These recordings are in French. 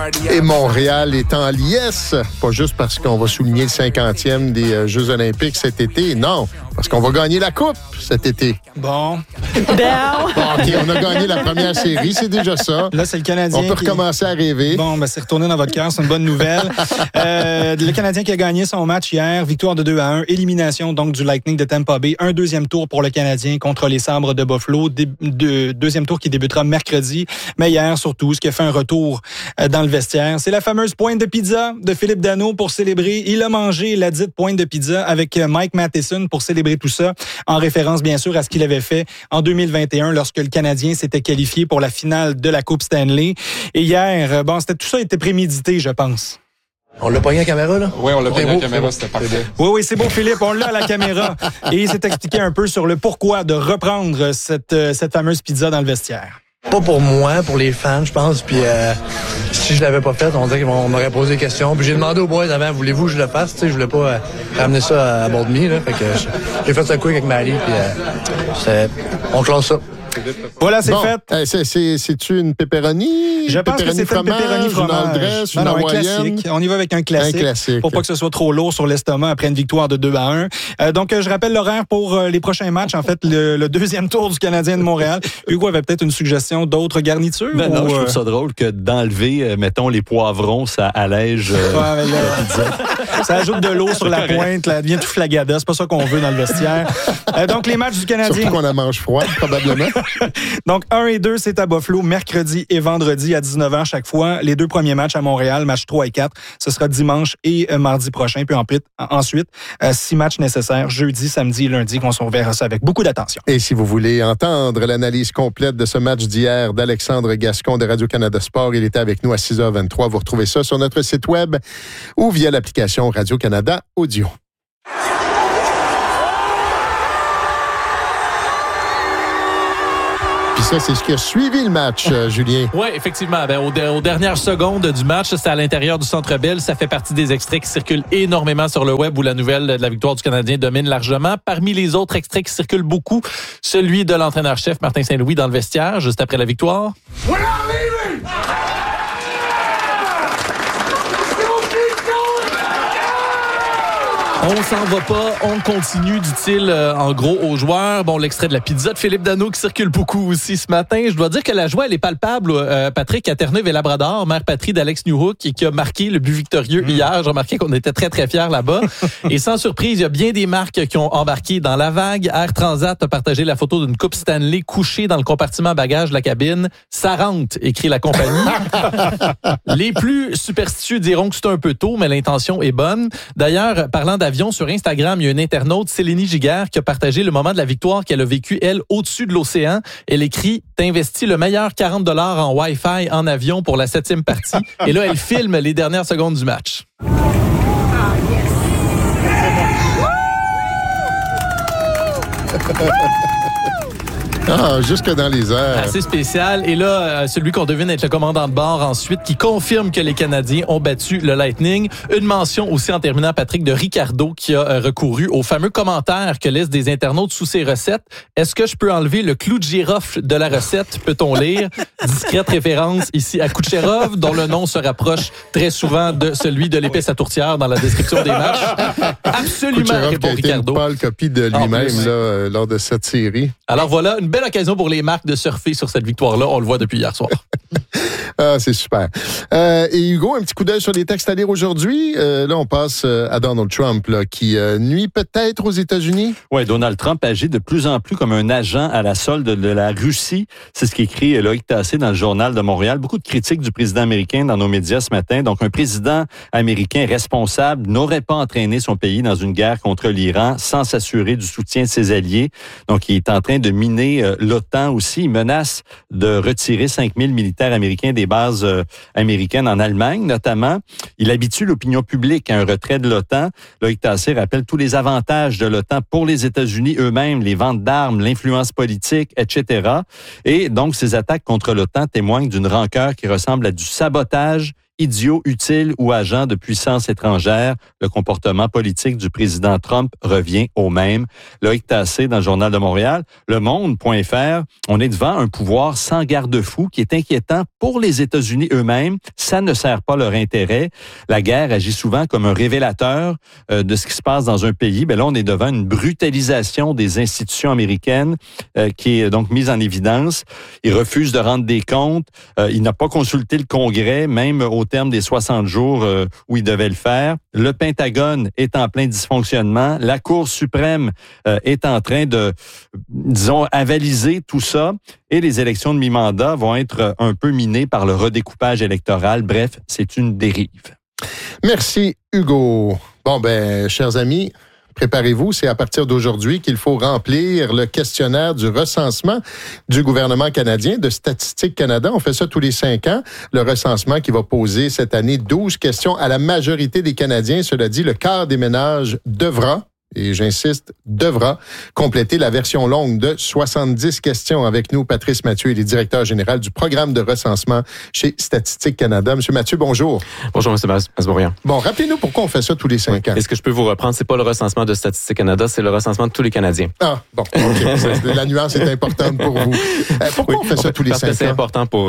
Et Montréal est en liesse, pas juste parce qu'on va souligner le 50e des Jeux olympiques cet été, non, parce qu'on va gagner la Coupe cet été. Bon, OK, on a gagné la première série, c'est déjà ça. là, c'est le Canadien On peut recommencer à rêver. Bon, ben, c'est retourné dans votre cœur, c'est une bonne nouvelle. Le Canadien qui a gagné son match hier, victoire de 2-1, élimination donc du Lightning de Tampa Bay, un deuxième tour pour le Canadien contre les Sabres de Buffalo, deuxième tour qui débutera mercredi, mais hier surtout, ce qui a fait un retour dans le vestiaire, c'est la fameuse pointe de pizza de Philippe Danault pour célébrer. Il a mangé la dite pointe de pizza avec Mike Matheson pour célébrer tout ça, en référence bien sûr à ce qu'il avait fait en 2021 lorsque le Canadien s'était qualifié pour la finale de la Coupe Stanley. Et hier, tout ça était prémédité, je pense. On l'a pogné à la caméra, là? Oui, on l'a pogné à la caméra, c'était parfait. Oui, c'est bon, Philippe, on l'a à la caméra. Et il s'est expliqué un peu sur le pourquoi de reprendre cette fameuse pizza dans le vestiaire. Pas pour moi, pour les fans, je pense. Puis si je l'avais pas fait, on dirait qu'on m'aurait posé des questions. Puis j'ai demandé aux boys avant, voulez-vous que je le fasse? Tu sais, je voulais pas ramener ça à bord de là. Fait que j'ai fait ça quick avec Marie, puis on classe ça. Voilà, c'est fait. C'est-tu une pepperoni? Je pense que c'est une pepperoni fromage. Une Aldress, une un hawaïenne? classique. On y va avec un classique. Pour pas que ce soit trop lourd sur l'estomac après une victoire de 2-1. Donc, je rappelle l'horaire pour les prochains matchs. En fait, le deuxième tour du Canadien de Montréal. Hugo avait peut-être une suggestion d'autres garnitures? Non, je trouve ça drôle que d'enlever, mettons, les poivrons, ça allège la pizza. Ça ajoute de l'eau sur la pointe. Là, devient tout flagada. C'est pas ça qu'on veut dans le vestiaire. Donc, les matchs du Canadien. Surtout qu'on la mange froide, probablement. Donc, 1 et 2, c'est à Buffalo, mercredi et vendredi à 19h chaque fois. Les deux premiers matchs à Montréal, matchs 3 et 4, ce sera dimanche et mardi prochain. Puis ensuite, 6 matchs nécessaires, jeudi, samedi et lundi, qu'on surveillera ça avec beaucoup d'attention. Et si vous voulez entendre l'analyse complète de ce match d'hier d'Alexandre Gascon de Radio-Canada Sport, il était avec nous à 6h23. Vous retrouvez ça sur notre site web ou via l'application Radio-Canada Audio. Ça, c'est ce qui a suivi le match, Julien. Oui, effectivement. Aux dernières secondes du match, c'est à l'intérieur du Centre Bell. Ça fait partie des extraits qui circulent énormément sur le web où la nouvelle de la victoire du Canadien domine largement. Parmi les autres extraits qui circulent beaucoup, celui de l'entraîneur-chef Martin Saint-Louis dans le vestiaire, juste après la victoire. On s'en va pas, on continue, dit-il en gros aux joueurs. Bon, l'extrait de la pizza de Philippe Danault qui circule beaucoup aussi ce matin. Je dois dire que la joie, elle est palpable, Patrick, à Terre-Neuve et Labrador, mère patrie d'Alex Newhook, qui a marqué le but victorieux hier. J'ai remarqué qu'on était très, très fiers là-bas. Et sans surprise, il y a bien des marques qui ont embarqué dans la vague. Air Transat a partagé la photo d'une Coupe Stanley couchée dans le compartiment bagage de la cabine. Ça rentre, écrit la compagnie. Les plus superstitieux diront que c'est un peu tôt, mais l'intention est bonne. D'ailleurs, parlant d'avion, sur Instagram, il y a une internaute, Célénie Giguère, qui a partagé le moment de la victoire qu'elle a vécu, elle, au-dessus de l'océan. Elle écrit « T'investis le meilleur 40 $ en Wi-Fi en avion pour la 7e partie. » Et là, elle filme les dernières secondes du match. Ah, jusque dans les airs. Assez spécial. Et là, celui qu'on devine être le commandant de bord ensuite, qui confirme que les Canadiens ont battu le Lightning. Une mention aussi en terminant, Patrick, de Ricardo, qui a recouru au fameux commentaire que laissent des internautes sous ses recettes. Est-ce que je peux enlever le clou de girofle de la recette? Peut-on lire? Discrète référence ici à Kucherov, dont le nom se rapproche très souvent de celui de l'épice à tourtière dans la description des matchs. Absolument, Kucherov répond qui a été Ricardo. une pâle copie de lui-même lors de cette série. Alors voilà, une belle occasion pour les marques de surfer sur cette victoire-là. On le voit depuis hier soir. Ah, c'est super. Et Hugo, un petit coup d'œil sur les textes à lire aujourd'hui. Là, on passe à Donald Trump, là, qui nuit peut-être aux États-Unis. Oui, Donald Trump agit de plus en plus comme un agent à la solde de la Russie. C'est ce qu'écrit Loïc Tassé dans le Journal de Montréal. Beaucoup de critiques du président américain dans nos médias ce matin. Donc, un président américain responsable n'aurait pas entraîné son pays dans une guerre contre l'Iran sans s'assurer du soutien de ses alliés. Donc, il est en train de miner l'OTAN aussi. Il menace de retirer 5000 militaires américains des bases américaines en Allemagne, notamment. Il habitue l'opinion publique à un retrait de l'OTAN. Loïc Tassé rappelle tous les avantages de l'OTAN pour les États-Unis eux-mêmes, les ventes d'armes, l'influence politique, etc. Et donc, ces attaques contre l'OTAN témoignent d'une rancœur qui ressemble à du sabotage idiot, utile ou agent de puissance étrangère. Le comportement politique du président Trump revient au même. Loïc Tassé dans le Journal de Montréal. Le Monde.fr, on est devant un pouvoir sans garde-fou qui est inquiétant pour les États-Unis eux-mêmes. Ça ne sert pas leur intérêt. La guerre agit souvent comme un révélateur de ce qui se passe dans un pays. Ben là, on est devant une brutalisation des institutions américaines qui est donc mise en évidence. Il refuse de rendre des comptes. Il n'a pas consulté le Congrès, même au terme des 60 jours où il devait le faire. Le Pentagone est en plein dysfonctionnement. La Cour suprême est en train de, disons, avaliser tout ça. Et les élections de mi-mandat vont être un peu minées par le redécoupage électoral. Bref, c'est une dérive. Merci, Hugo. Bon, ben, chers amis, préparez-vous, c'est à partir d'aujourd'hui qu'il faut remplir le questionnaire du recensement du gouvernement canadien, de Statistique Canada. On fait ça tous les 5 ans. Le recensement qui va poser cette année 12 questions à la majorité des Canadiens. Cela dit, le quart des ménages devra, et j'insiste, devra compléter la version longue de 70 questions. Avec nous, Patrice Mathieu, il est directeur général du programme de recensement chez Statistique Canada. Monsieur Mathieu, bonjour. Bonjour, M. Masbourian. Bon, rappelez-nous pourquoi on fait ça tous les 5 ans. Est-ce que je peux vous reprendre? C'est pas le recensement de Statistique Canada, c'est le recensement de tous les Canadiens. Ah, bon, OK. La nuance est importante pour vous. Pourquoi on fait ça tous les 5 ans? Parce que c'est important pour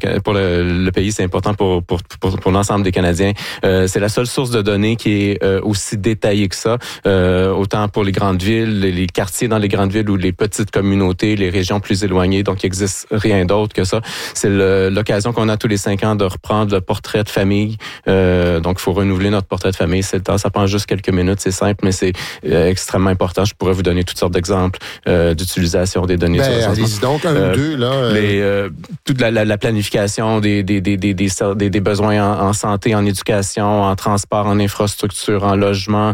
le pays, c'est important pour l'ensemble des Canadiens. C'est la seule source de données qui est aussi détaillée que ça. Autant pour les grandes villes, les quartiers dans les grandes villes ou les petites communautés, les régions plus éloignées. Donc, il n'existe rien d'autre que ça. C'est l'occasion qu'on a tous les 5 ans de reprendre le portrait de famille. Donc, il faut renouveler notre portrait de famille. C'est le temps. Ça prend juste quelques minutes. C'est simple, mais c'est extrêmement important. Je pourrais vous donner toutes sortes d'exemples d'utilisation des données. Allez-y donc, un ou deux, là. Toute la planification des besoins en santé, en éducation, en transport, en infrastructure, en logement,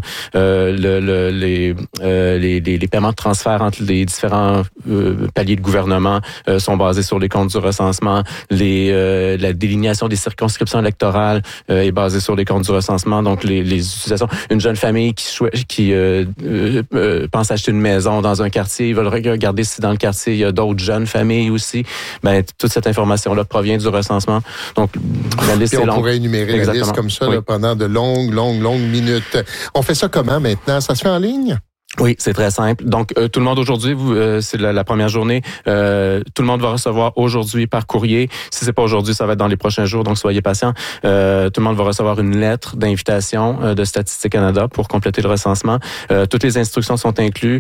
les paiements de transfert entre les différents paliers de gouvernement sont basés sur les comptes du recensement. La délignation des circonscriptions électorales est basée sur les comptes du recensement. Donc, les utilisations. Une jeune famille qui pense acheter une maison dans un quartier, ils veulent regarder si dans le quartier, il y a d'autres jeunes familles aussi. Ben, toute cette information-là provient du recensement. Donc, la liste est longue. On pourrait énumérer la liste comme ça là, pendant de longues minutes. On fait ça comment maintenant? Ça se fait en ligne? Oui, c'est très simple. Donc, tout le monde aujourd'hui, c'est la première journée. Tout le monde va recevoir aujourd'hui par courrier. Si c'est pas aujourd'hui, ça va être dans les prochains jours, donc soyez patients. Tout le monde va recevoir une lettre d'invitation de Statistique Canada pour compléter le recensement. Toutes les instructions sont incluses.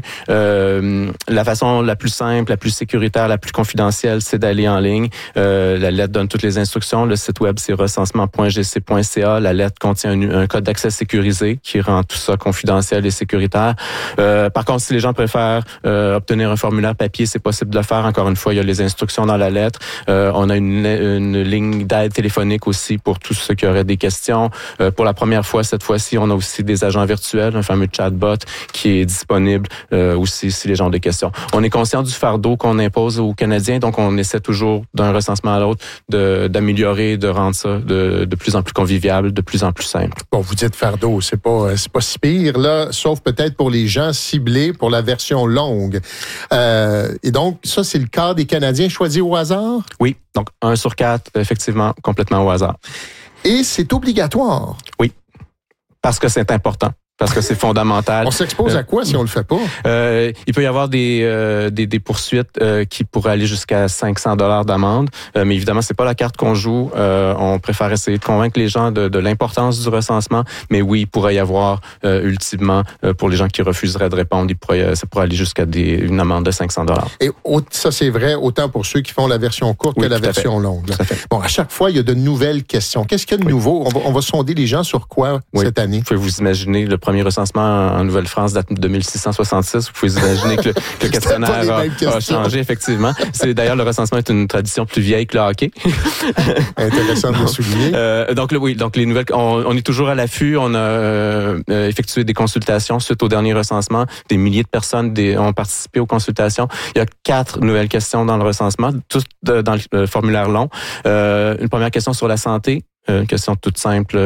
La façon la plus simple, la plus sécuritaire, la plus confidentielle, c'est d'aller en ligne. La lettre donne toutes les instructions. Le site web, c'est recensement.gc.ca. La lettre contient un code d'accès sécurisé qui rend tout ça confidentiel et sécuritaire. Par contre, si les gens préfèrent obtenir un formulaire papier, c'est possible de le faire. Encore une fois, il y a les instructions dans la lettre. On a une ligne d'aide téléphonique aussi pour tous ceux qui auraient des questions. Pour la première fois, cette fois-ci, on a aussi des agents virtuels, un fameux chatbot qui est disponible aussi si les gens ont des questions. On est conscient du fardeau qu'on impose aux Canadiens, donc on essaie toujours d'un recensement à l'autre d'améliorer, de rendre ça de plus en plus convivial, de plus en plus simple. Bon, vous dites fardeau, c'est pas si pire là, sauf peut-être pour les gens ciblés pour la version longue. Et donc, ça, c'est le cas des Canadiens choisis au hasard? Oui, donc 1 sur 4, effectivement, complètement au hasard. Et c'est obligatoire? Oui, parce que c'est important. Parce que c'est fondamental. On s'expose à quoi si on le fait pas? Il peut y avoir des poursuites qui pourraient aller jusqu'à 500 $ d'amende. Mais évidemment, c'est pas la carte qu'on joue. On préfère essayer de convaincre les gens de l'importance du recensement. Mais oui, il pourrait y avoir ultimement, pour les gens qui refuseraient de répondre, ça pourrait aller jusqu'à une amende de 500 $. Et ça, c'est vrai autant pour ceux qui font la version courte que la version longue. Bon, à chaque fois, il y a de nouvelles questions. Qu'est-ce qu'il y a de nouveau? On va sonder les gens sur quoi cette année? Vous pouvez vous imaginer le premier recensement en Nouvelle-France date de 1666. Vous pouvez imaginer que le questionnaire a changé, effectivement. D'ailleurs, le recensement est une tradition plus vieille que le hockey. Intéressant de le souligner. Donc les nouvelles, on est toujours à l'affût. On a effectué des consultations suite au dernier recensement. Des milliers de personnes ont participé aux consultations. Il y a 4 nouvelles questions dans le recensement, toutes dans le formulaire long. Une première question sur la santé, une question toute simple.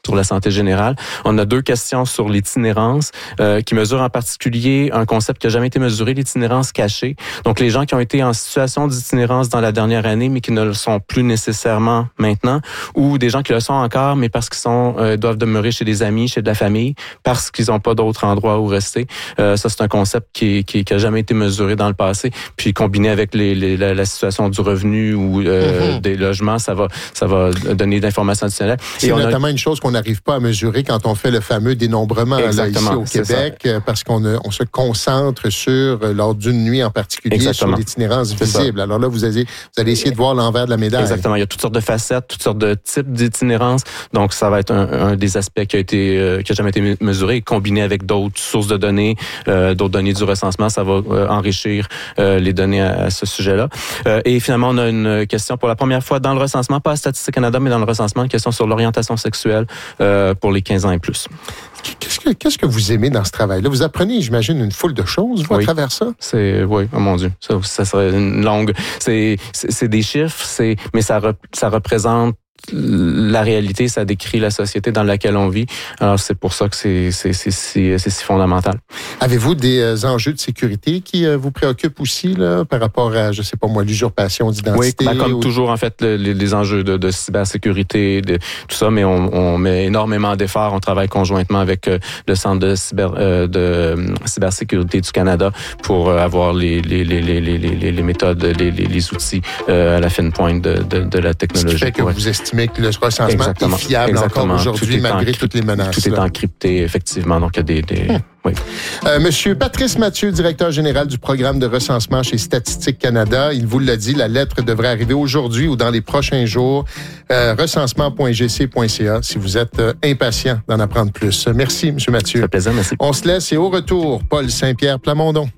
sur la santé générale. On a 2 questions sur l'itinérance qui mesurent en particulier un concept qui n'a jamais été mesuré, l'itinérance cachée. Donc, les gens qui ont été en situation d'itinérance dans la dernière année, mais qui ne le sont plus nécessairement maintenant, ou des gens qui le sont encore, mais parce qu'ils doivent demeurer chez des amis, chez de la famille, parce qu'ils n'ont pas d'autre endroit où rester. Ça, c'est un concept qui n'a jamais été mesuré dans le passé. Puis, combiné avec la situation du revenu ou des logements, ça va donner d'informations additionnelles. C'est notamment une chose qu'on n'arrive pas à mesurer quand on fait le fameux dénombrement là, ici au Québec, parce qu'on se concentre sur, lors d'une nuit en particulier, sur l'itinérance visible. Alors là, vous allez essayer de voir l'envers de la médaille. Exactement. Il y a toutes sortes de facettes, toutes sortes de types d'itinérance. Donc, ça va être un des aspects qui a jamais été mesuré, combiné avec d'autres sources de données, d'autres données du recensement. Ça va enrichir les données à ce sujet-là. Et finalement, on a une question pour la première fois dans le recensement, pas à Statistique Canada, mais dans le recensement, une question sur l'orientation sexuelle pour les 15 ans et plus. Qu'est-ce que vous aimez dans ce travail-là? Vous apprenez, j'imagine, une foule de choses, à travers ça? Oui, oh mon Dieu, ça serait une longue... C'est des chiffres, mais ça représente la réalité, ça décrit la société dans laquelle on vit. Alors, c'est pour ça que c'est si fondamental. Avez-vous des enjeux de sécurité qui vous préoccupent aussi là, par rapport à, je sais pas moi, l'usurpation d'identité? Oui, comme toujours, en fait, les enjeux de cybersécurité, tout ça, mais on met énormément d'efforts. On travaille conjointement avec le Centre de cybersécurité du Canada pour avoir les méthodes, les outils à la fine pointe de la technologie. Ce qui fait que vous estimez que le recensement est fiable encore aujourd'hui, malgré toutes les menaces. Tout est encrypté, effectivement. Donc, il y a des oui. Monsieur Patrice Mathieu, directeur général du programme de recensement chez Statistique Canada, il vous l'a dit, la lettre devrait arriver aujourd'hui ou dans les prochains jours. Recensement.gc.ca si vous êtes impatient d'en apprendre plus. Merci, Monsieur Mathieu. Ça fait plaisir, merci. On se laisse et au retour, Paul Saint-Pierre Plamondon.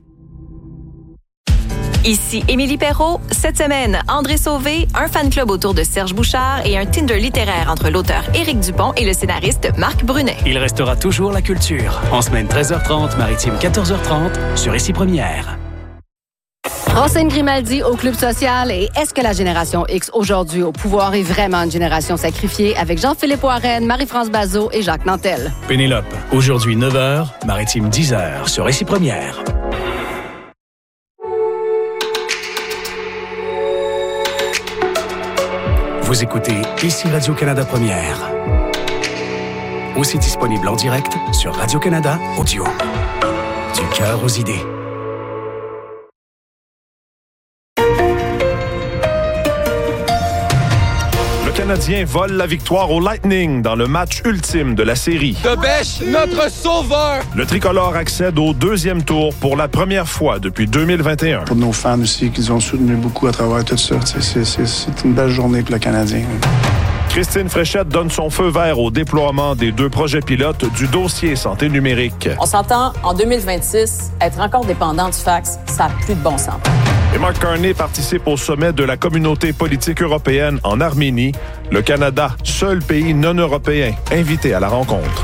Ici Émilie Perrault. Cette semaine, André Sauvé, un fan club autour de Serge Bouchard et un Tinder littéraire entre l'autre Éric Dupont et le scénariste Marc Brunet. Il restera toujours la culture. En semaine 13h30, maritime 14h30, sur Ici Première. Roselyne Grimaldi au Club social et est-ce que la génération X aujourd'hui au pouvoir est vraiment une génération sacrifiée avec Jean-Philippe Warren, Marie-France Bazot et Jacques Nantel. Pénélope, aujourd'hui 9h, maritime 10h, sur Ici Première. Vous écoutez Ici Radio-Canada Première. Aussi disponible en direct sur Radio-Canada Audio. Du cœur aux idées. Le Canadien vole la victoire au Lightning dans le match ultime de la série. Debèche, notre sauveur! Le tricolore accède au 2e tour pour la première fois depuis 2021. Pour nos fans aussi, qui nous ont soutenus beaucoup à travers tout ça. C'est une belle journée pour le Canadien. Christine Fréchette donne son feu vert au déploiement des 2 projets pilotes du dossier santé numérique. On s'entend, en 2026, être encore dépendant du fax, ça n'a plus de bon sens. Et Mark Carney participe au sommet de la communauté politique européenne en Arménie. Le Canada, seul pays non européen invité à la rencontre.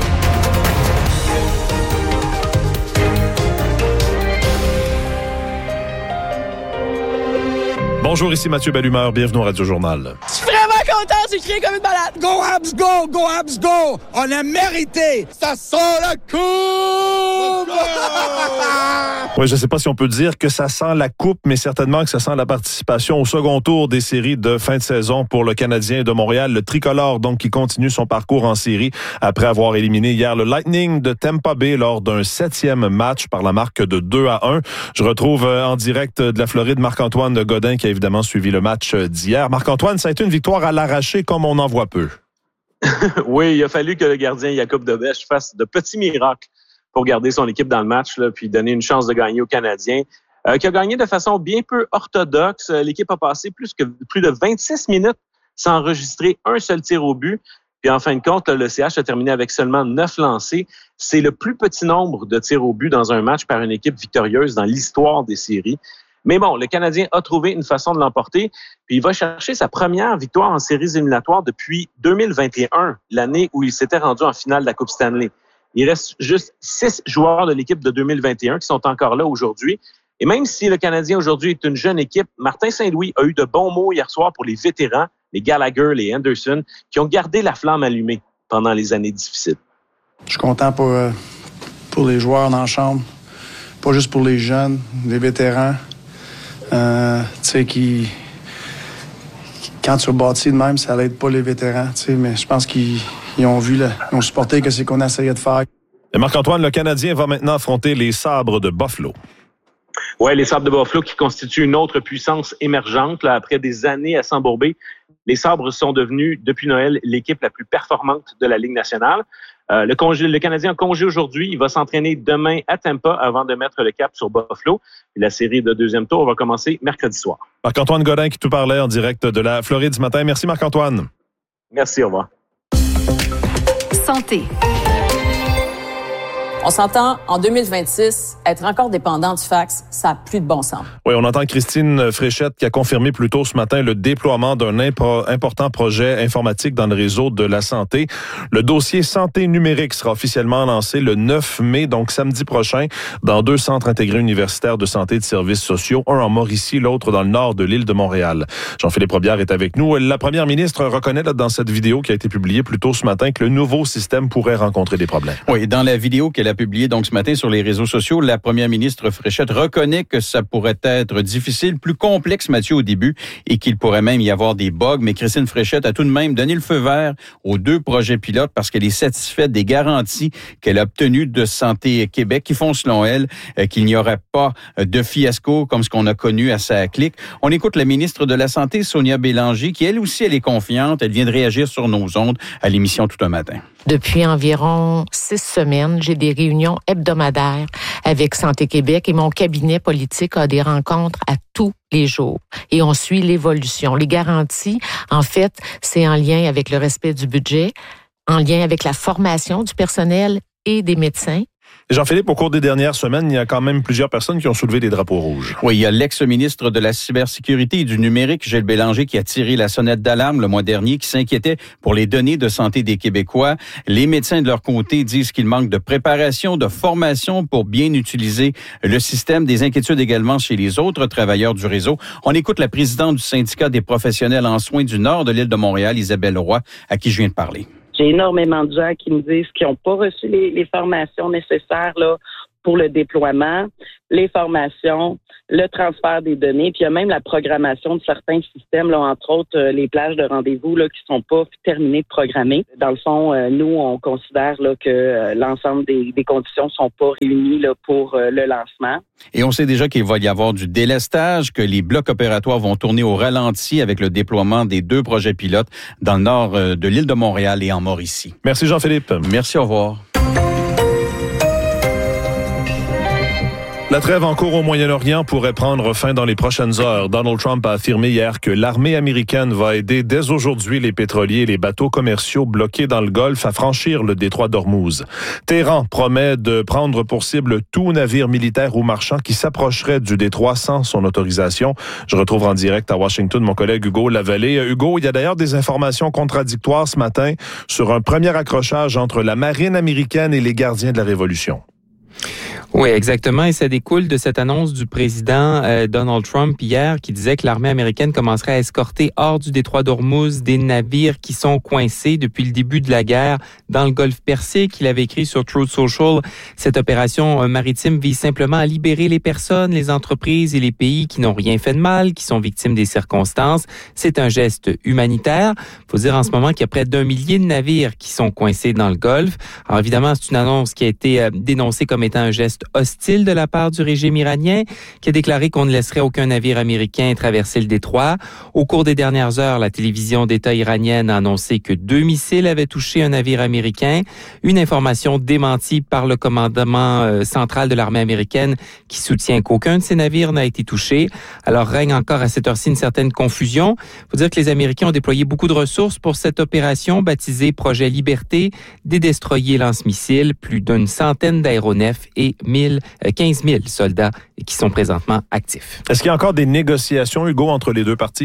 Bonjour, ici Mathieu Bellumeur. Bienvenue au Radio Journal. Je suis vraiment content, j'ai crié comme une malade. Go Habs, go! Go Habs, go! On a mérité! Ça sent la coupe! Oui, je ne sais pas si on peut dire que ça sent la coupe, mais certainement que ça sent la participation au second tour des séries de fin de saison pour le Canadien de Montréal. Le tricolore, donc, qui continue son parcours en série après avoir éliminé hier le Lightning de Tampa Bay lors d'un 7e match par la marque de 2-1. Je retrouve en direct de la Floride Marc-Antoine Godin qui a évidemment suivi le match d'hier. Marc-Antoine, ça a été une victoire à l'arraché comme on en voit peu. Oui, il a fallu que le gardien Jakub Debèche fasse de petits miracles pour garder son équipe dans le match, là, puis donner une chance de gagner aux Canadiens, qui a gagné de façon bien peu orthodoxe. L'équipe a passé plus de 26 minutes sans enregistrer un seul tir au but. Puis en fin de compte, le CH a terminé avec seulement 9 lancés. C'est le plus petit nombre de tirs au but dans un match par une équipe victorieuse dans l'histoire des séries. Mais bon, le Canadien a trouvé une façon de l'emporter, puis il va chercher sa première victoire en séries éliminatoires depuis 2021, l'année où il s'était rendu en finale de la Coupe Stanley. Il reste juste 6 joueurs de l'équipe de 2021 qui sont encore là aujourd'hui. Et même si le Canadien aujourd'hui est une jeune équipe, Martin Saint-Louis a eu de bons mots hier soir pour les vétérans, les Gallagher, les Anderson, qui ont gardé la flamme allumée. pendant les années difficiles. Je suis content pour les joueurs dans la chambre, pas juste pour les jeunes, les vétérans, tu sais, quand tu rebâtis de même, ça l'aide pas les vétérans, tu sais, mais je pense qu'ils ont supporté que c'est qu'on essayait de faire. Et Marc-Antoine, le Canadien va maintenant affronter les Sabres de Buffalo. Oui, les Sabres de Buffalo qui constituent une autre puissance émergente. Là, après des années à s'embourber, les Sabres sont devenus, depuis Noël, l'équipe la plus performante de la Ligue nationale. Le Canadien a congé aujourd'hui. Il va s'entraîner demain à Tampa avant de mettre le cap sur Buffalo. Et la série de deuxième tour va commencer mercredi soir. Marc-Antoine Godin qui te parlait en direct de la Floride ce matin. Merci Marc-Antoine. Merci, au revoir. Santé. On s'entend, en 2026, être encore dépendant du fax, ça n'a plus de bon sens. Oui, on entend Christine Fréchette qui a confirmé plus tôt ce matin le déploiement d'un important projet informatique dans le réseau de la santé. Le dossier santé numérique sera officiellement lancé le 9 mai, donc samedi prochain, dans 2 centres intégrés universitaires de santé et de services sociaux, un en Mauricie, l'autre dans le nord de l'île de Montréal. Jean-Philippe Robillard est avec nous. La première ministre reconnaît dans cette vidéo qui a été publiée plus tôt ce matin que le nouveau système pourrait rencontrer des problèmes. Oui, dans la vidéo qu'elle a publiée donc ce matin sur les réseaux sociaux, la première ministre Fréchette reconnaît que ça pourrait être difficile, plus complexe, Mathieu, au début, et qu'il pourrait même y avoir des bugs. Mais Christine Fréchette a tout de même donné le feu vert aux 2 projets pilotes parce qu'elle est satisfaite des garanties qu'elle a obtenues de Santé Québec qui font, selon elle, qu'il n'y aurait pas de fiasco comme ce qu'on a connu à SACLIC. On écoute la ministre de la Santé, Sonia Bélanger, qui elle aussi, elle est confiante. Elle vient de réagir sur nos ondes à l'émission Tout un matin. Depuis environ 6 semaines, j'ai des réunions hebdomadaires avec Santé Québec et mon cabinet politique a des rencontres à tous les jours. Et on suit l'évolution. Les garanties, en fait, c'est en lien avec le respect du budget, en lien avec la formation du personnel et des médecins. Jean-Philippe, au cours des dernières semaines, il y a quand même plusieurs personnes qui ont soulevé des drapeaux rouges. Oui, il y a l'ex-ministre de la cybersécurité et du numérique, Gilles Bélanger, qui a tiré la sonnette d'alarme le mois dernier, qui s'inquiétait pour les données de santé des Québécois. Les médecins, de leur côté, disent qu'il manque de préparation, de formation pour bien utiliser le système. Des inquiétudes également chez les autres travailleurs du réseau. On écoute la présidente du syndicat des professionnels en soins du nord de l'île de Montréal, Isabelle Roy, à qui je viens de parler. J'ai énormément de gens qui me disent qu'ils n'ont pas reçu les formations nécessaires là, pour le déploiement, les formations, le transfert des données, puis il y a même la programmation de certains systèmes, là, entre autres les plages de rendez-vous là, qui sont pas terminées de programmer. Dans le fond, nous, on considère là, que l'ensemble des conditions sont pas réunies là, pour le lancement. Et on sait déjà qu'il va y avoir du délestage, que les blocs opératoires vont tourner au ralenti avec le déploiement des 2 projets pilotes dans le nord de l'île de Montréal et en Mauricie. Merci Jean-Philippe. Merci, au revoir. La trêve en cours au Moyen-Orient pourrait prendre fin dans les prochaines heures. Donald Trump a affirmé hier que l'armée américaine va aider dès aujourd'hui les pétroliers et les bateaux commerciaux bloqués dans le Golfe à franchir le détroit d'Ormuz. Téhéran promet de prendre pour cible tout navire militaire ou marchand qui s'approcherait du détroit sans son autorisation. Je retrouve en direct à Washington mon collègue Hugo Lavallée. Hugo, il y a d'ailleurs des informations contradictoires ce matin sur un premier accrochage entre la marine américaine et les gardiens de la Révolution. Oui, exactement. Et ça découle de cette annonce du président Donald Trump hier qui disait que l'armée américaine commencerait à escorter hors du détroit d'Ormuz des navires qui sont coincés depuis le début de la guerre dans le golfe Persique. Il avait écrit sur Truth Social, cette opération maritime vise simplement à libérer les personnes, les entreprises et les pays qui n'ont rien fait de mal, qui sont victimes des circonstances. C'est un geste humanitaire. Il faut dire en ce moment qu'il y a près d'1 millier de navires qui sont coincés dans le golfe. Alors évidemment, c'est une annonce qui a été dénoncée comme étant un geste hostile de la part du régime iranien, qui a déclaré qu'on ne laisserait aucun navire américain traverser le détroit. Au cours des dernières heures, la télévision d'État iranienne a annoncé que 2 missiles avaient touché un navire américain. Une information démentie par le commandement central de l'armée américaine qui soutient qu'aucun de ces navires n'a été touché. Alors règne encore à cette heure-ci une certaine confusion. Il faut dire que les Américains ont déployé beaucoup de ressources pour cette opération baptisée Projet Liberté, des destroyers lance-missiles, plus d'une centaine d'aéronefs et 15 000 soldats qui sont présentement actifs. Est-ce qu'il y a encore des négociations, Hugo, entre les 2 parties?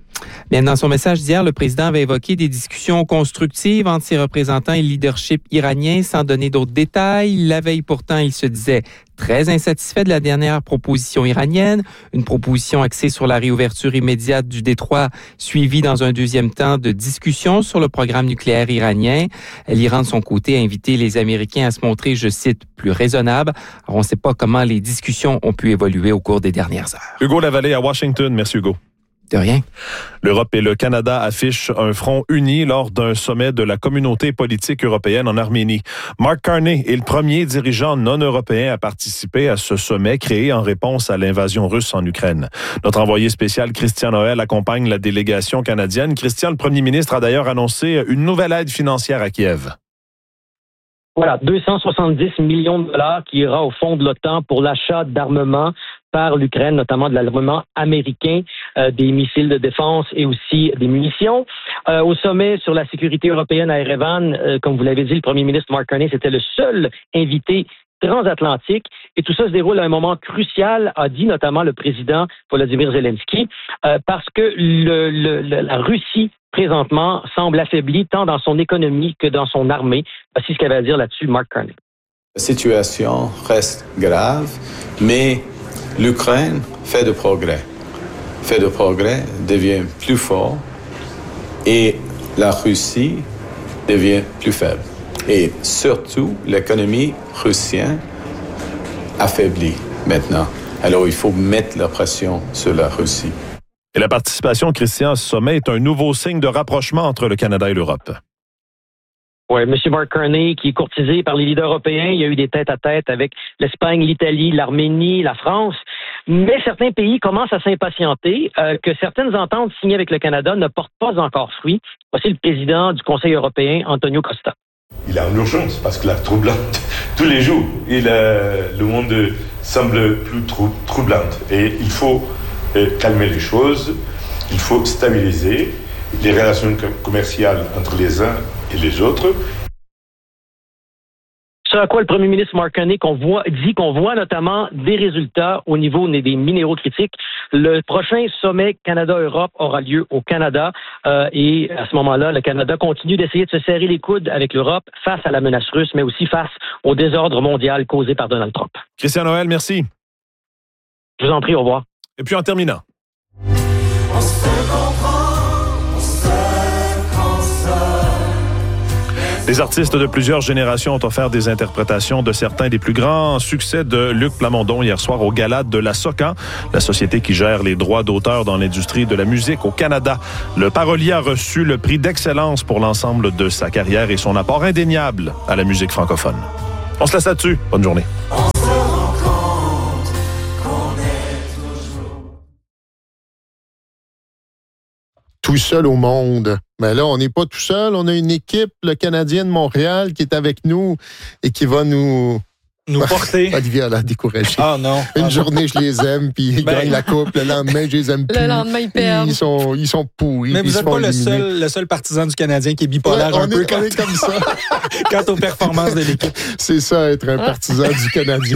Bien, dans son message d'hier, le président avait évoqué des discussions constructives entre ses représentants et le leadership iranien sans donner d'autres détails. La veille, pourtant, il se disait très insatisfait de la dernière proposition iranienne, une proposition axée sur la réouverture immédiate du détroit, suivie dans un deuxième temps de discussions sur le programme nucléaire iranien. L'Iran, de son côté, a invité les Américains à se montrer, je cite, plus raisonnables. Alors, on ne sait pas comment les discussions ont pu évoluer au cours des dernières heures. Hugo Lavallée à Washington. Merci, Hugo. De rien. L'Europe et le Canada affichent un front uni lors d'un sommet de la communauté politique européenne en Arménie. Mark Carney est le premier dirigeant non-européen à participer à ce sommet créé en réponse à l'invasion russe en Ukraine. Notre envoyé spécial Christian Noël accompagne la délégation canadienne. Christian, le premier ministre a d'ailleurs annoncé une nouvelle aide financière à Kiev. Voilà, 270 millions de dollars qui ira au fond de l'OTAN pour l'achat d'armements par l'Ukraine, notamment de l'armement américain, des missiles de défense et aussi des munitions. Au sommet sur la sécurité européenne à Erevan, comme vous l'avez dit, le premier ministre Mark Carney, c'était le seul invité transatlantique. Et tout ça se déroule à un moment crucial, a dit notamment le président Volodymyr Zelensky, parce que la Russie, présentement, semble affaiblie tant dans son économie que dans son armée. Voici ce qu'avait à dire là-dessus Mark Carney. La situation reste grave, mais l'Ukraine fait de progrès, devient plus fort et la Russie devient plus faible. Et surtout, l'économie russienne affaiblie maintenant. Alors, il faut mettre la pression sur la Russie. Et la participation, Christian, à ce sommet est un nouveau signe de rapprochement entre le Canada et l'Europe. Oui, M. Mark Carney, qui est courtisé par les leaders européens, il y a eu des tête-à-tête avec l'Espagne, l'Italie, l'Arménie, la France. Mais certains pays commencent à s'impatienter que certaines ententes signées avec le Canada ne portent pas encore fruit. Voici le président du Conseil européen, Antonio Costa. Il est en urgence parce que la troublante, tous les jours, le monde semble plus troublante. Et il faut calmer les choses, il faut stabiliser les relations commerciales entre les uns et les autres. Ce à quoi le premier ministre Mark Carney dit qu'on voit notamment des résultats au niveau des minéraux critiques. Le prochain sommet Canada-Europe aura lieu au Canada et à ce moment-là, le Canada continue d'essayer de se serrer les coudes avec l'Europe face à la menace russe, mais aussi face au désordre mondial causé par Donald Trump. Christian Noël, merci. Je vous en prie, au revoir. Et puis en terminant. Les artistes de plusieurs générations ont offert des interprétations de certains des plus grands succès de Luc Plamondon hier soir au Gala de la SOCAN, la société qui gère les droits d'auteur dans l'industrie de la musique au Canada. Le parolier a reçu le prix d'excellence pour l'ensemble de sa carrière et son apport indéniable à la musique francophone. On se laisse là-dessus. Bonne journée. Tout seul au monde. Mais là, on n'est pas tout seul. On a une équipe, le Canadien de Montréal, qui est avec nous et qui va nous porter. Olivier a découragé. Ah non. Une journée, je les aime, puis ils gagnent la coupe. Le lendemain, je les aime plus. Le lendemain, ils perdent. Ils sont pourris. Mais vous n'êtes pas le seul partisan du Canadien qui est bipolaire un peu. On est comme ça. Quant aux performances de l'équipe. C'est ça, être un partisan du Canadien.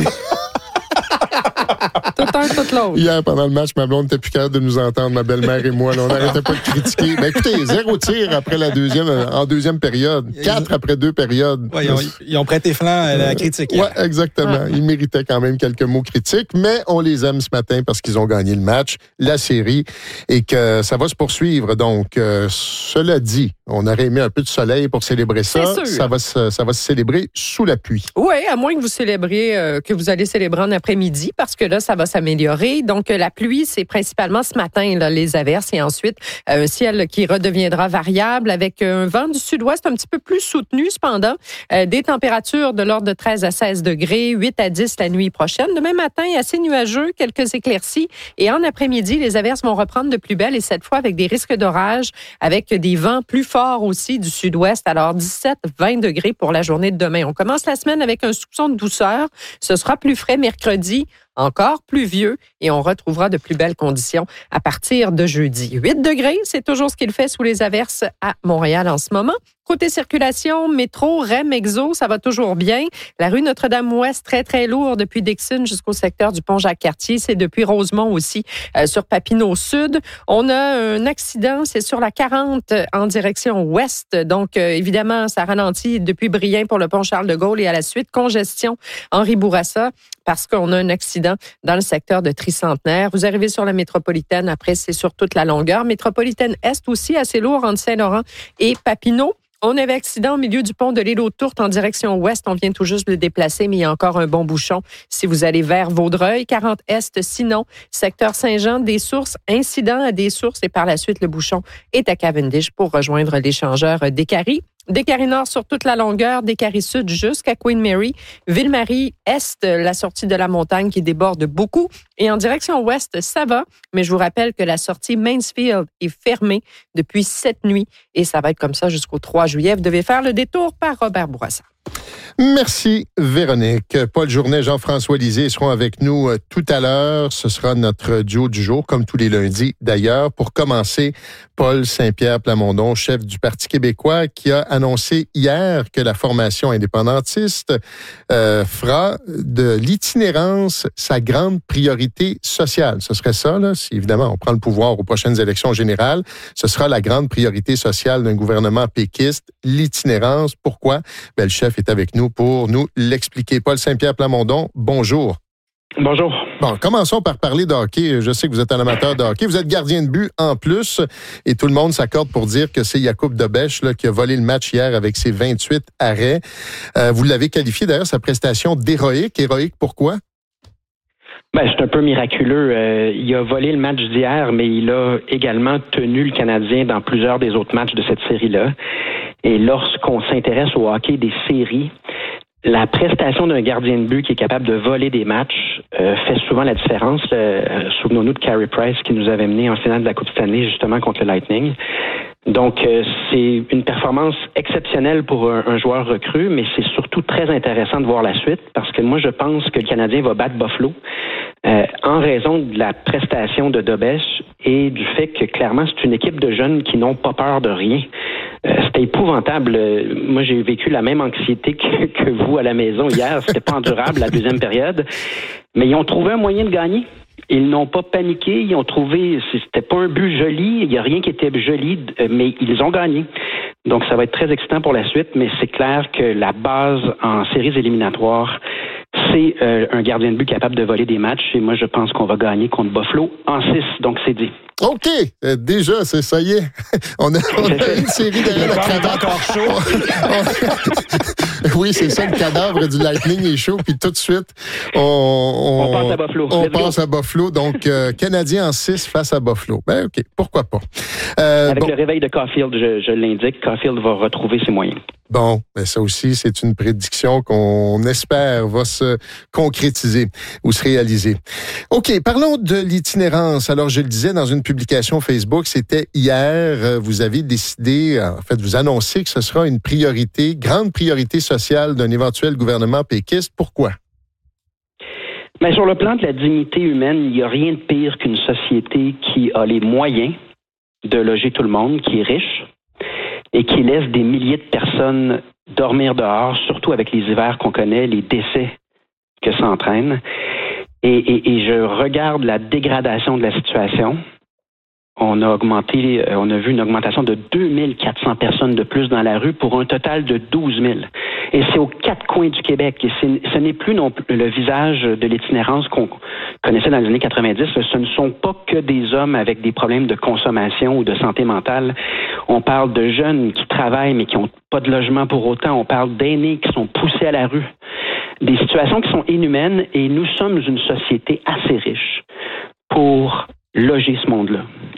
Tout un, tout l'autre. Hier, pendant le match, ma blonde n'était plus capable de nous entendre, ma belle-mère et moi. Là, on n'arrêtait pas de critiquer. Ben, écoutez, 0 tir après en deuxième période. 4 après 2 périodes. Ouais, ils ont prêté flanc à la critique. Oui, exactement. Ils méritaient quand même quelques mots critiques, mais on les aime ce matin parce qu'ils ont gagné le match, la série, et que ça va se poursuivre. Donc, cela dit, on aurait aimé un peu de soleil pour célébrer ça. Ça va se célébrer sous la pluie. Oui, à moins que vous célébriez, que vous allez célébrer en après-midi, parce que là, ça va s'améliorer. Donc, la pluie, c'est principalement ce matin, là, les averses, et ensuite, un ciel qui redeviendra variable avec un vent du sud-ouest un petit peu plus soutenu, cependant. Des températures de l'ordre de 13 à 16 degrés, 8 à 10 la nuit prochaine. Demain matin, assez nuageux, quelques éclaircies. Et en après-midi, les averses vont reprendre de plus belle, et cette fois avec des risques d'orage, avec des vents plus forts aussi du sud-ouest. Alors, 17-20 degrés pour la journée de demain. On commence la semaine avec un soupçon de douceur. Ce sera plus frais mercredi, encore pluvieux, et on retrouvera de plus belles conditions à partir de jeudi. 8 degrés, c'est toujours ce qu'il fait sous les averses à Montréal en ce moment. Côté circulation, métro, REM, Exo, ça va toujours bien. La rue Notre-Dame-Ouest, très, très lourd depuis Dixon jusqu'au secteur du pont Jacques-Cartier. C'est depuis Rosemont aussi, sur Papineau Sud. On a un accident, c'est sur la 40 en direction ouest. Donc, évidemment, ça ralentit depuis Brien pour le pont Charles-de-Gaulle et à la suite, congestion Henri Bourassa parce qu'on a un accident dans le secteur de Tricentenaire. Vous arrivez sur la métropolitaine, après, c'est sur toute la longueur. Métropolitaine Est aussi, assez lourd entre Saint-Laurent et Papineau. On avait accident au milieu du pont de l'île aux Tourtes en direction ouest. On vient tout juste de le déplacer, mais il y a encore un bon bouchon si vous allez vers Vaudreuil. 40 Est, sinon, secteur Saint-Jean, des sources, incident à des sources et par la suite, le bouchon est à Cavendish pour rejoindre l'échangeur Décarie. Décarie Nord sur toute la longueur, Décarie Sud jusqu'à Queen Mary, Ville-Marie Est, la sortie de la montagne qui déborde beaucoup. Et en direction ouest, ça va, mais je vous rappelle que la sortie Mansfield est fermée depuis cette nuit et ça va être comme ça jusqu'au 3 juillet. Vous devez faire le détour par Robert Bourassa. Merci, Véronique. Paul Journet, Jean-François Lisée seront avec nous tout à l'heure. Ce sera notre duo du jour, comme tous les lundis d'ailleurs. Pour commencer, Paul Saint-Pierre Plamondon, chef du Parti québécois, qui a annoncé hier que la formation indépendantiste fera de l'itinérance sa grande priorité sociale. Ce serait ça, là, si évidemment on prend le pouvoir aux prochaines élections générales. Ce sera la grande priorité sociale d'un gouvernement péquiste, l'itinérance. Pourquoi? Le chef est avec nous pour nous l'expliquer. Paul Saint-Pierre Plamondon, bonjour. Bonjour. Bon, commençons par parler de hockey. Je sais que vous êtes un amateur de hockey. Vous êtes gardien de but en plus et tout le monde s'accorde pour dire que c'est Jakub Dobeš là, qui a volé le match hier avec ses 28 arrêts. Vous l'avez qualifié d'ailleurs, sa prestation d'héroïque. Héroïque, pourquoi? C'est un peu miraculeux. Il a volé le match d'hier, mais il a également tenu le Canadien dans plusieurs des autres matchs de cette série-là. Et lorsqu'on s'intéresse au hockey des séries, la prestation d'un gardien de but qui est capable de voler des matchs fait souvent la différence. Souvenons-nous de Carey Price qui nous avait mené en finale de la Coupe Stanley justement contre le Lightning. Donc, c'est une performance exceptionnelle pour un joueur recru, mais c'est surtout très intéressant de voir la suite parce que moi, je pense que le Canadien va battre Buffalo en raison de la prestation de Dobeš et du fait que, clairement, c'est une équipe de jeunes qui n'ont pas peur de rien. C'était épouvantable. Moi, j'ai vécu la même anxiété que vous à la maison hier. C'était pas endurable, la deuxième période. Mais ils ont trouvé un moyen de gagner. Ils n'ont pas paniqué, ils ont trouvé, c'était pas un but joli, il n'y a rien qui était joli, mais ils ont gagné. Donc ça va être très excitant pour la suite, mais c'est clair que la base en séries éliminatoires, c'est un gardien de but capable de voler des matchs. Et moi, je pense qu'on va gagner contre Buffalo en 6, donc c'est dit. OK, déjà, ça y est. On a une série derrière le cadavre. Encore chaud. Oui, c'est ça, le cadavre du Lightning est chaud, puis tout de suite, on passe à Buffalo. On passe à Buffalo, donc Canadien en 6 face à Buffalo. OK, pourquoi pas. Avec le réveil de Caulfield, je l'indique, Caulfield va retrouver ses moyens. Bon, ça aussi, c'est une prédiction qu'on espère va se concrétiser ou se réaliser. OK, parlons de l'itinérance. Alors, je le disais dans une publication Facebook, c'était hier, vous avez décidé, en fait, vous annoncez que ce sera une priorité, grande priorité sociale d'un éventuel gouvernement péquiste. Pourquoi? Sur le plan de la dignité humaine, il n'y a rien de pire qu'une société qui a les moyens de loger tout le monde, qui est riche, et qui laisse des milliers de personnes dormir dehors, surtout avec les hivers qu'on connaît, les décès que ça entraîne. Et je regarde la dégradation de la situation. On a vu une augmentation de 2400 personnes de plus dans la rue pour un total de 12 000. Et c'est aux quatre coins du Québec. Et ce n'est plus non plus le visage de l'itinérance qu'on connaissait dans les années 90. Ce ne sont pas que des hommes avec des problèmes de consommation ou de santé mentale. On parle de jeunes qui travaillent mais qui n'ont pas de logement pour autant. On parle d'aînés qui sont poussés à la rue. Des situations qui sont inhumaines et nous sommes une société assez riche pour loger ce monde-là.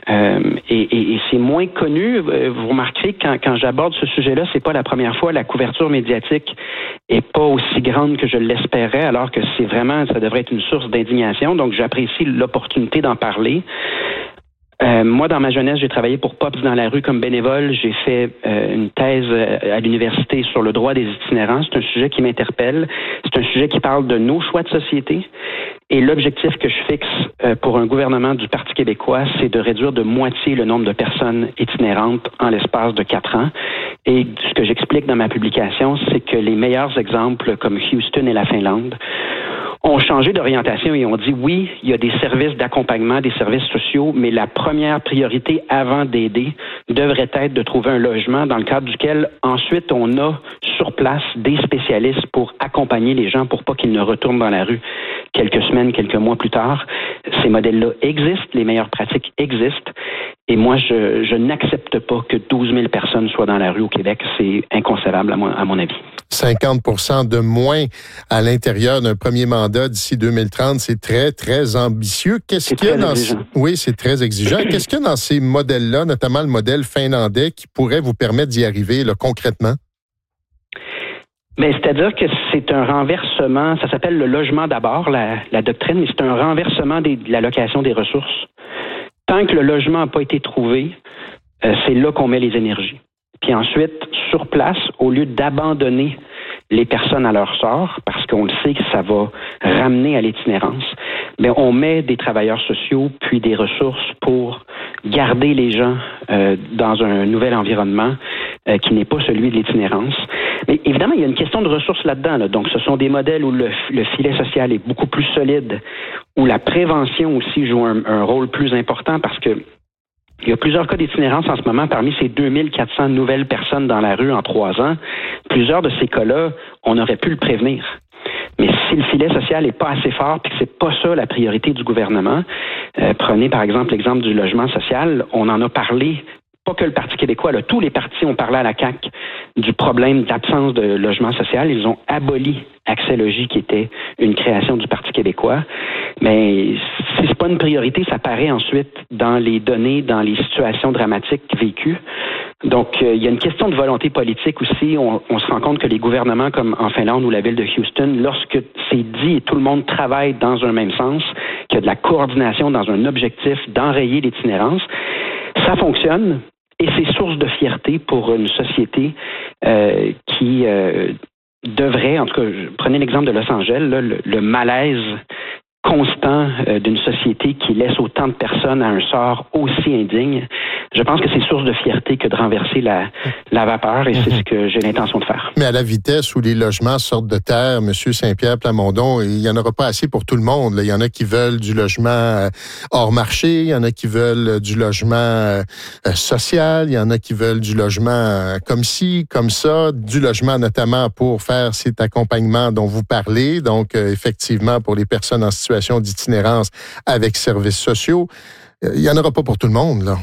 Et c'est moins connu. Vous remarquerez que quand j'aborde ce sujet-là, c'est pas la première fois. La couverture médiatique est pas aussi grande que je l'espérais, alors que ça devrait être une source d'indignation. Donc, j'apprécie l'opportunité d'en parler. Moi, dans ma jeunesse, j'ai travaillé pour Pops dans la rue comme bénévole. J'ai fait une thèse à l'université sur le droit des itinérants. C'est un sujet qui m'interpelle. C'est un sujet qui parle de nos choix de société. Et l'objectif que je fixe pour un gouvernement du Parti québécois, c'est de réduire de moitié le nombre de personnes itinérantes en l'espace de 4 ans. Et ce que j'explique dans ma publication, c'est que les meilleurs exemples comme Houston et la Finlande ont changé d'orientation et ont dit oui, il y a des services d'accompagnement, des services sociaux, mais la première priorité avant d'aider devrait être de trouver un logement dans le cadre duquel ensuite on a sur place des spécialistes pour accompagner les gens pour pas qu'ils ne retournent dans la rue quelques semaines, quelques mois plus tard. Ces modèles-là existent, les meilleures pratiques existent. Et moi, je n'accepte pas que 12 000 personnes soient dans la rue au Québec. C'est inconcevable à mon avis. 50% de moins à l'intérieur d'un premier mandat d'ici 2030, c'est très, très ambitieux. Qu'est-ce qu'il y a dans Oui, c'est très exigeant. Qu'est-ce qu'il y a dans ces modèles-là, notamment le modèle finlandais, qui pourrait vous permettre d'y arriver là, concrètement? Mais c'est-à-dire que c'est un renversement, ça s'appelle le logement d'abord, la doctrine, mais c'est un renversement de l'allocation des ressources. Tant que le logement n'a pas été trouvé, c'est là qu'on met les énergies. Puis ensuite, sur place, au lieu d'abandonner les personnes à leur sort, parce qu'on le sait que ça va ramener à l'itinérance, mais on met des travailleurs sociaux puis des ressources pour garder les gens dans un nouvel environnement qui n'est pas celui de l'itinérance. Mais évidemment, il y a une question de ressources là-dedans. Là. Donc, ce sont des modèles où le filet social est beaucoup plus solide, où la prévention aussi joue un rôle plus important parce que il y a plusieurs cas d'itinérance en ce moment parmi ces 2400 nouvelles personnes dans la rue en 3 ans. Plusieurs de ces cas-là, on aurait pu le prévenir. Mais si le filet social n'est pas assez fort puis que c'est pas ça la priorité du gouvernement, prenez par exemple l'exemple du logement social, on en a parlé. Pas que le Parti québécois, là, tous les partis ont parlé à la CAQ du problème d'absence de logement social. Ils ont aboli Accès Logis, qui était une création du Parti québécois. Mais si c'est pas une priorité, ça paraît ensuite dans les données, dans les situations dramatiques vécues. Donc, il y a une question de volonté politique aussi. On se rend compte que les gouvernements comme en Finlande ou la ville de Houston, lorsque c'est dit et tout le monde travaille dans un même sens, qu'il y a de la coordination dans un objectif d'enrayer l'itinérance, ça fonctionne. Et c'est source de fierté pour une société qui devrait, en tout cas, prenez l'exemple de Los Angeles, là, le malaise constant d'une société qui laisse autant de personnes à un sort aussi indigne. Je pense que c'est source de fierté que de renverser la vapeur et c'est ce que j'ai l'intention de faire. Mais à la vitesse où les logements sortent de terre, M. Saint-Pierre Plamondon, il n'y en aura pas assez pour tout le monde. Là. Il y en a qui veulent du logement hors marché, il y en a qui veulent du logement social, il y en a qui veulent du logement comme ci, comme ça, du logement notamment pour faire cet accompagnement dont vous parlez, donc effectivement pour les personnes en situation d'itinérance avec services sociaux. Il n'y en aura pas pour tout le monde, là.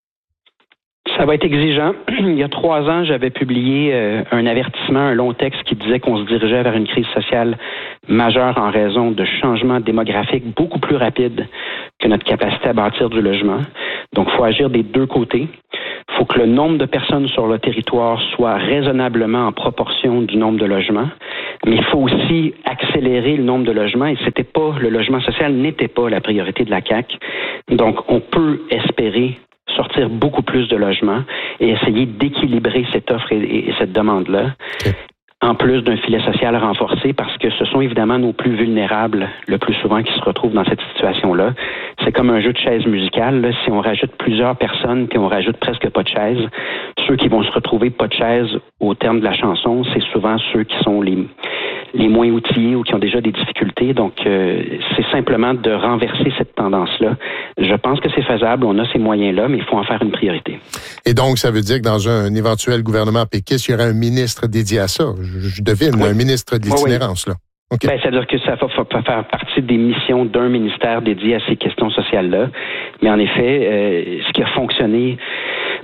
Ça va être exigeant. Il y a 3 ans, j'avais publié un avertissement, un long texte qui disait qu'on se dirigeait vers une crise sociale majeure en raison de changements démographiques beaucoup plus rapides que notre capacité à bâtir du logement. Donc, il faut agir des deux côtés. Il faut que le nombre de personnes sur le territoire soit raisonnablement en proportion du nombre de logements. Mais il faut aussi accélérer le nombre de logements et le logement social n'était pas la priorité de la CAQ. Donc, on peut espérer sortir beaucoup plus de logements et essayer d'équilibrer cette offre et cette demande-là, en plus d'un filet social renforcé, parce que ce sont évidemment nos plus vulnérables, le plus souvent, qui se retrouvent dans cette situation-là. C'est comme un jeu de chaises musicales. Là. Si on rajoute plusieurs personnes puis on rajoute presque pas de chaises, ceux qui vont se retrouver pas de chaises au terme de la chanson, c'est souvent ceux qui sont les moins outillés ou qui ont déjà des difficultés. Donc, c'est simplement de renverser cette tendance-là. Je pense que c'est faisable, on a ces moyens-là, mais il faut en faire une priorité. Et donc, ça veut dire que dans un éventuel gouvernement péquiste, il y aurait un ministre dédié à ça. Je devine, un ministre de l'itinérance, là. Okay. Ben, c'est-à-dire que ça va faire partie des missions d'un ministère dédié à ces questions sociales-là. Mais en effet, ce qui a fonctionné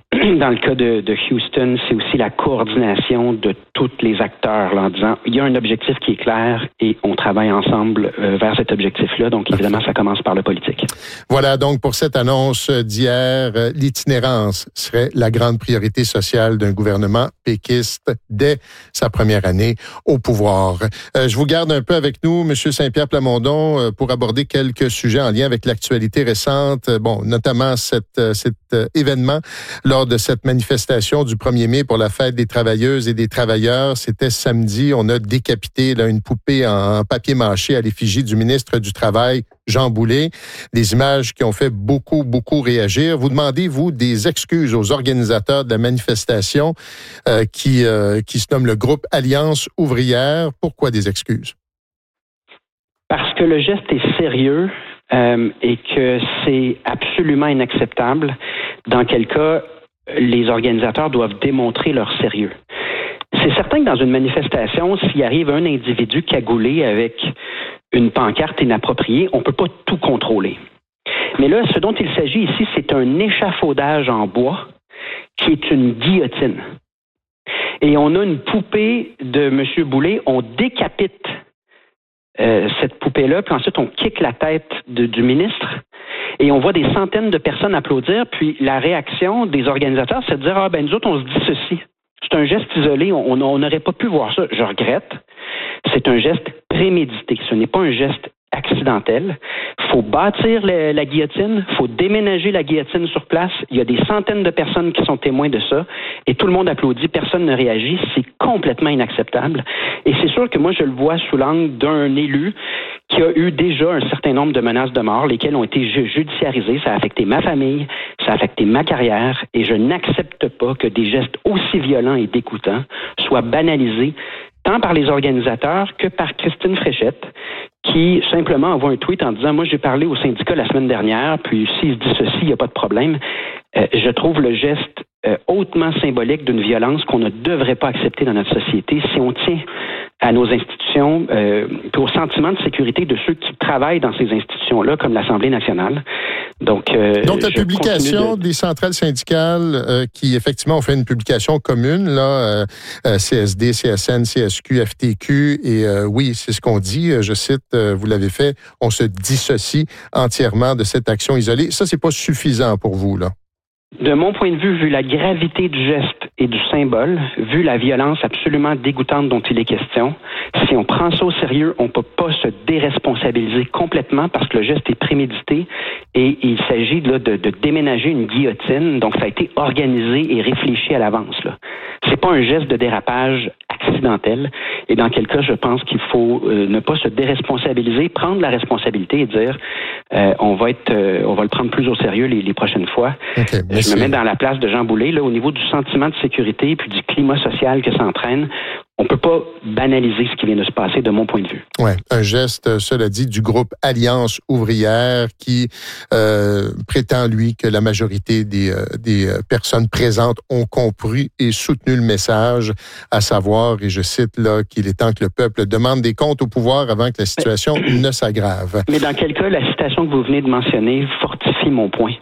dans le cas de Houston, c'est aussi la coordination de tous les acteurs là, en disant il y a un objectif qui est clair et on travaille ensemble vers cet objectif-là. Donc, évidemment, ça commence par le politique. Voilà, donc pour cette annonce d'hier, l'itinérance serait la grande priorité sociale d'un gouvernement péquiste dès sa première année au pouvoir. Je vous garde un peu avec nous, M. Saint-Pierre Plamondon, pour aborder quelques sujets en lien avec l'actualité récente. Bon, notamment cet événement lors de cette manifestation du 1er mai pour la fête des travailleuses et des travailleurs. C'était samedi. On a décapité là, une poupée en papier mâché à l'effigie du ministre du Travail, Jean Boulet. Des images qui ont fait beaucoup réagir. Vous demandez, vous, des excuses aux organisateurs de la manifestation qui se nomme le groupe Alliance ouvrière. Pourquoi des excuses? Parce que le geste est sérieux et que c'est absolument inacceptable. Dans quel cas, les organisateurs doivent démontrer leur sérieux. C'est certain que dans une manifestation, s'il arrive un individu cagoulé avec une pancarte inappropriée, on ne peut pas tout contrôler. Mais là, ce dont il s'agit ici, c'est un échafaudage en bois qui est une guillotine. Et on a une poupée de M. Boulet, on décapite cette poupée-là, puis ensuite on kick la tête du ministre et on voit des centaines de personnes applaudir, puis la réaction des organisateurs, c'est de dire « Ah ben nous autres, on se dit ceci ». C'est un geste isolé, on n'aurait pas pu voir ça. Je regrette. C'est un geste prémédité. Ce n'est pas un geste accidentel. Il faut bâtir la guillotine, il faut déménager la guillotine sur place. Il y a des centaines de personnes qui sont témoins de ça et tout le monde applaudit, personne ne réagit. C'est complètement inacceptable. Et c'est sûr que moi, je le vois sous l'angle d'un élu qui a eu déjà un certain nombre de menaces de mort, lesquelles ont été judiciarisées. Ça a affecté ma famille, ça a affecté ma carrière et je n'accepte pas que des gestes aussi violents et dégoûtants soient banalisés tant par les organisateurs que par Christine Fréchette, qui simplement envoie un tweet en disant « Moi, j'ai parlé au syndicat la semaine dernière, puis s'il se dit ceci, il n'y a pas de problème. » Je trouve le geste hautement symbolique d'une violence qu'on ne devrait pas accepter dans notre société si on tient à nos institutions puis au sentiment de sécurité de ceux qui travaillent dans ces institutions-là, comme l'Assemblée nationale. Donc la publication des centrales syndicales qui, effectivement, ont fait une publication commune, là, CSD, CSN, CSQ, FTQ, et oui, c'est ce qu'on dit, je cite, vous l'avez fait, on se dissocie entièrement de cette action isolée. Ça, c'est pas suffisant pour vous, là? De mon point de vue, vu la gravité du geste et du symbole, vu la violence absolument dégoûtante dont il est question, si on prend ça au sérieux, on ne peut pas se déresponsabiliser complètement parce que le geste est prémédité et il s'agit là, de déménager une guillotine. Donc, ça a été organisé et réfléchi à l'avance. C'est pas un geste de dérapage accidentel. Et dans quel cas, je pense qu'il faut ne pas se déresponsabiliser, prendre la responsabilité et dire on va le prendre plus au sérieux les prochaines fois. Okay, je me mets dans la place de Jean Boulet, là, au niveau du sentiment de sécurité puis du climat social que ça entraîne. On peut pas banaliser ce qui vient de se passer de mon point de vue. Ouais, un geste, cela dit, du groupe Alliance ouvrière qui prétend, lui, que la majorité des personnes présentes ont compris et soutenu le message, à savoir, et je cite là, qu'il est temps que le peuple demande des comptes au pouvoir avant que la situation ne s'aggrave. Mais dans quel cas, la citation que vous venez de mentionner fortifie mon point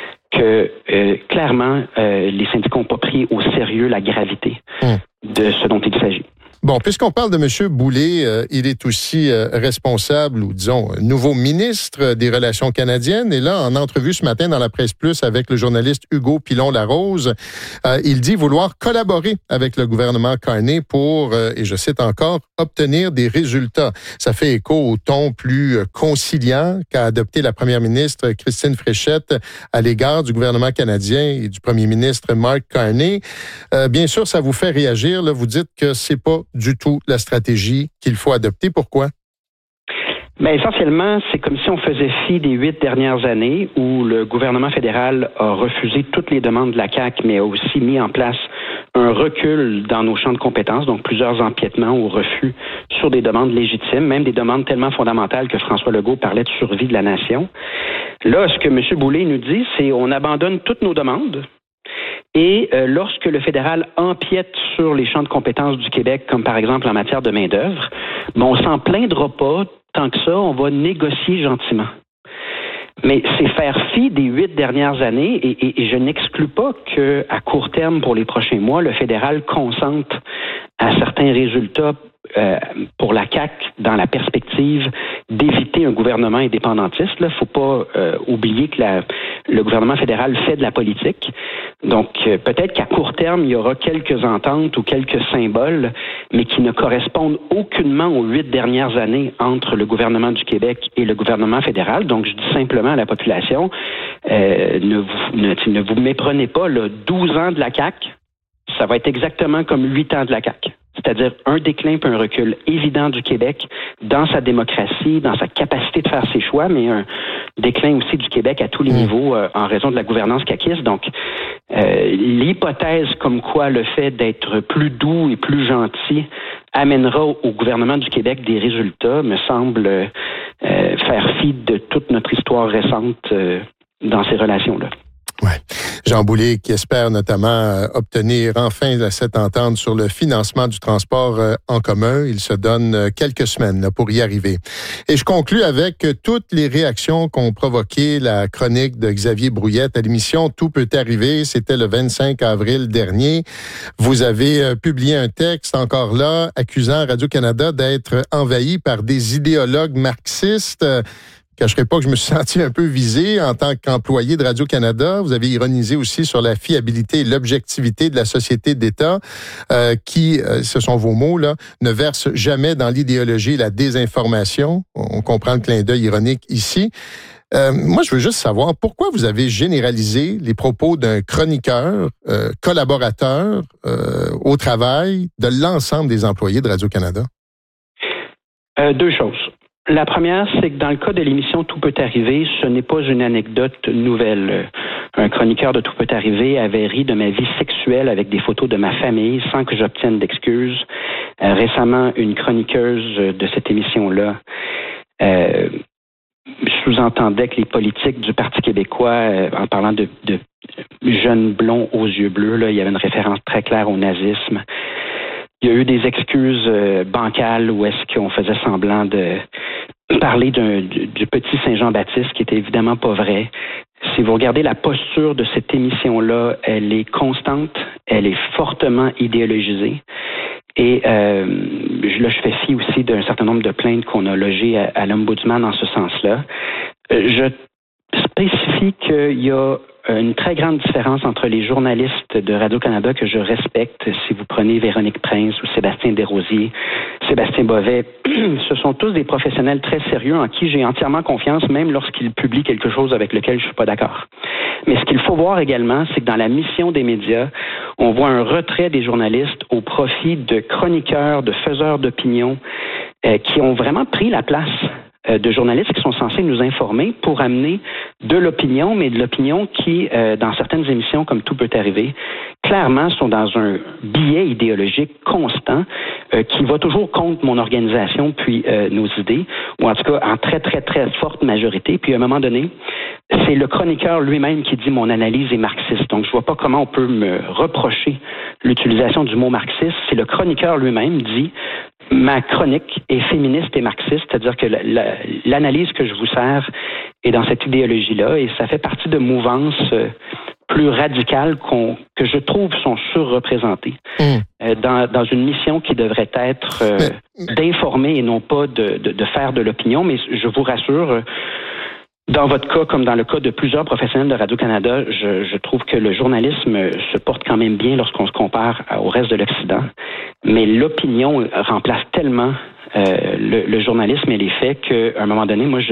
que clairement, les syndicats n'ont pas pris au sérieux la gravité de ce dont il s'agit. Bon, puisqu'on parle de M. Boulet, il est aussi responsable, ou disons, nouveau ministre des Relations canadiennes. Et là, en entrevue ce matin dans la Presse Plus avec le journaliste Hugo Pilon-Larose, il dit vouloir collaborer avec le gouvernement Carney pour, et je cite encore, obtenir des résultats. Ça fait écho au ton plus conciliant qu'a adopté la première ministre Christine Fréchette à l'égard du gouvernement canadien et du premier ministre Mark Carney. Bien sûr, ça vous fait réagir. Là, vous dites que c'est pas du tout la stratégie qu'il faut adopter. Pourquoi? Bien, essentiellement, c'est comme si on faisait fi des 8 dernières années où le gouvernement fédéral a refusé toutes les demandes de la CAQ, mais a aussi mis en place un recul dans nos champs de compétences, donc plusieurs empiètements ou refus sur des demandes légitimes, même des demandes tellement fondamentales que François Legault parlait de survie de la nation. Là, ce que M. Boulet nous dit, c'est on abandonne toutes nos demandes. Et lorsque le fédéral empiète sur les champs de compétences du Québec, comme par exemple en matière de main-d'œuvre, on s'en plaindra pas tant que ça, on va négocier gentiment. Mais c'est faire fi des 8 dernières années et je n'exclus pas qu'à court terme, pour les prochains mois, le fédéral consente à certains résultats pour la CAQ dans la perspective d'éviter un gouvernement indépendantiste. Il ne faut pas oublier que le gouvernement fédéral fait de la politique. Donc, peut-être qu'à court terme, il y aura quelques ententes ou quelques symboles, mais qui ne correspondent aucunement aux 8 dernières années entre le gouvernement du Québec et le gouvernement fédéral. Donc, je dis simplement à la population, ne vous méprenez pas, 12 ans de la CAQ, ça va être exactement comme 8 ans de la CAQ. C'est-à-dire un déclin puis un recul évident du Québec dans sa démocratie, dans sa capacité de faire ses choix, mais un déclin aussi du Québec à tous les niveaux en raison de la gouvernance caquiste. Donc, l'hypothèse comme quoi le fait d'être plus doux et plus gentil amènera au gouvernement du Québec des résultats me semble faire fi de toute notre histoire récente dans ces relations-là. Ouais. Jean Boulet qui espère notamment obtenir enfin cette entente sur le financement du transport en commun. Il se donne quelques semaines là, pour y arriver. Et je conclus avec toutes les réactions qu'ont provoqué la chronique de Xavier Brouillette à l'émission Tout peut arriver. C'était le 25 avril dernier. Vous avez publié un texte encore là accusant Radio-Canada d'être envahi par des idéologues marxistes. Je ne cacherai pas que je me suis senti un peu visé en tant qu'employé de Radio-Canada. Vous avez ironisé aussi sur la fiabilité et l'objectivité de la société d'État qui, ce sont vos mots, là, ne verse jamais dans l'idéologie et la désinformation. On comprend le clin d'œil ironique ici. Moi, je veux juste savoir pourquoi vous avez généralisé les propos d'un chroniqueur, collaborateur au travail de l'ensemble des employés de Radio-Canada? 2 choses. La première, c'est que dans le cas de l'émission Tout peut arriver, ce n'est pas une anecdote nouvelle. Un chroniqueur de Tout peut arriver avait ri de ma vie sexuelle avec des photos de ma famille sans que j'obtienne d'excuses. Récemment, une chroniqueuse de cette émission-là sous-entendait que les politiques du Parti québécois, en parlant de jeunes blonds aux yeux bleus, là, il y avait une référence très claire au nazisme. Il y a eu des excuses bancales où est-ce qu'on faisait semblant de parler du petit Saint-Jean-Baptiste, qui était évidemment pas vrai. Si vous regardez la posture de cette émission-là, elle est constante, elle est fortement idéologisée. Et là, je fais fi aussi d'un certain nombre de plaintes qu'on a logées à l'Ombudsman en ce sens-là. Je spécifie qu'il y a une très grande différence entre les journalistes de Radio-Canada que je respecte. Si vous prenez Véronique Prince ou Sébastien Desrosiers, Sébastien Bovet, ce sont tous des professionnels très sérieux en qui j'ai entièrement confiance, même lorsqu'ils publient quelque chose avec lequel je ne suis pas d'accord. Mais ce qu'il faut voir également, c'est que dans la mission des médias, on voit un retrait des journalistes au profit de chroniqueurs, de faiseurs d'opinion qui ont vraiment pris la place de journalistes qui sont censés nous informer pour amener de l'opinion, mais de l'opinion qui, dans certaines émissions comme Tout peut arriver, clairement sont dans un biais idéologique constant qui va toujours contre mon organisation puis nos idées, ou en tout cas en très, très, très forte majorité. Puis à un moment donné, c'est le chroniqueur lui-même qui dit « mon analyse est marxiste ». Donc je vois pas comment on peut me reprocher l'utilisation du mot marxiste. C'est le chroniqueur lui-même dit « ma chronique est féministe et marxiste », c'est-à-dire que l'analyse que je vous sers est dans cette idéologie-là et ça fait partie de mouvances plus radicales que je trouve sont surreprésentées dans une mission qui devrait être d'informer et non pas de faire de l'opinion. Mais je vous rassure, dans votre cas, comme dans le cas de plusieurs professionnels de Radio-Canada, je trouve que le journalisme se porte quand même bien lorsqu'on se compare au reste de l'Occident. Mais l'opinion remplace tellement le journalisme et les faits qu'à un moment donné, moi,